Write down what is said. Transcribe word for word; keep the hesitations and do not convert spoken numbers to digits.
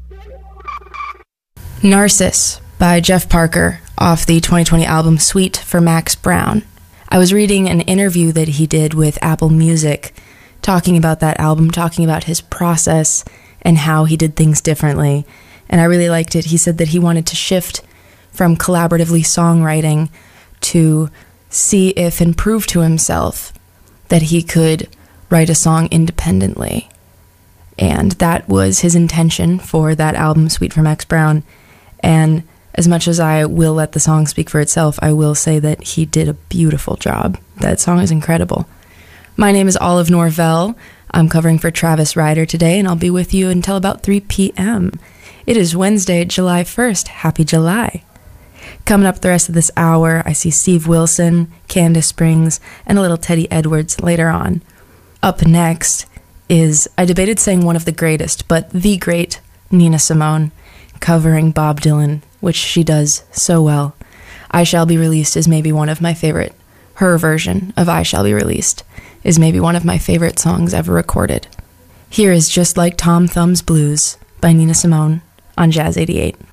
Narcissus by Jeff Parker off the twenty twenty album Suite for Max Brown. I was reading an interview that he did with Apple Music talking about that album, talking about his process and how he did things differently, and I really liked it. He said that he wanted to shift from collaboratively songwriting to see if and prove to himself that he could write a song independently. And that was his intention for that album, Suite for Max Brown. And as much as I will let the song speak for itself, I will say that he did a beautiful job. That song is incredible. My name is Olive Norvell. I'm covering for Travis Ryder today, and I'll be with you until about three p.m. It is Wednesday, July first. Happy July. Coming up the rest of this hour, I see Steve Wilson, Candace Springs, and a little Teddy Edwards later on. Up next is, I debated saying one of the greatest, but the great Nina Simone, covering Bob Dylan, which she does so well. I Shall Be Released is maybe one of my favorite. Her version of I Shall Be Released is maybe one of my favorite songs ever recorded. Here is Just Like Tom Thumb's Blues by Nina Simone on Jazz eighty-eight.